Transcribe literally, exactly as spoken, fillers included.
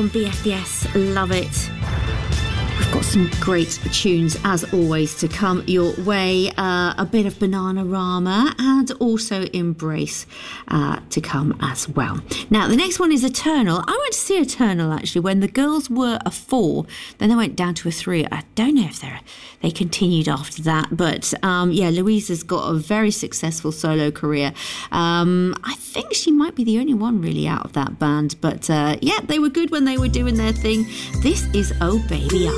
on B F B S. Love it. We've got some great tunes, as always, to come your way. Uh, a bit of Bananarama and also Embrace uh, to come as well. Now, the next one is Eternal. I went to see Eternal, actually, when the girls were a four. Then they went down to a three. I don't know if they're, they continued after that. But, um, yeah, Louisa's got a very successful solo career. Um, I think she might be the only one really out of that band. But, uh, yeah, they were good when they were doing their thing. This is Oh Baby I.